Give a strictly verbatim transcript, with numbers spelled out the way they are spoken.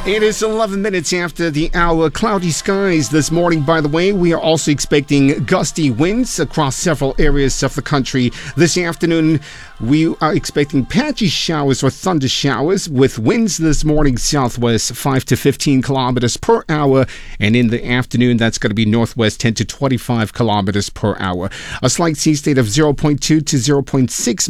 It is eleven minutes after the hour. Cloudy skies this morning, by the way. We are also expecting gusty winds across several areas of the country. This afternoon, we are expecting patchy showers or thunder showers with winds this morning southwest five to fifteen kilometers per hour. And in the afternoon, that's going to be northwest ten to twenty-five kilometers per hour. A slight sea state of zero point two to zero point six